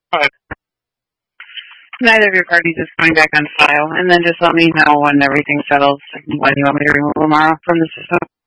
But Neither of your parties is coming back on file, and then just let me know when everything settles, when you want me to remove Amara from the system.